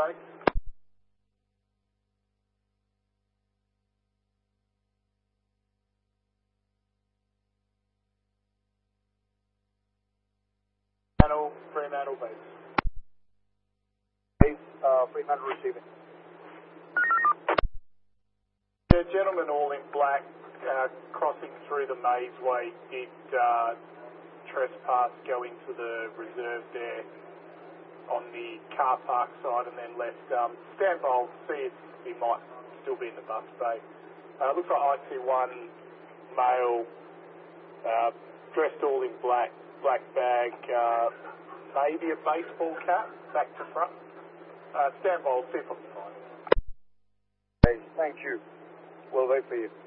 base. Fremantle base. Fremantle receiving. Yeah, gentlemen all in black crossing through the mazeway did trespass, go into the reserve there on the car park side and then left. Stand by, I'll see if he might still be in the bus bay. Looks like IC1 male, dressed all in black bag, maybe a baseball cap, back to front. Stand by, I'll see if I can find him. Thank you. We'll wait for you.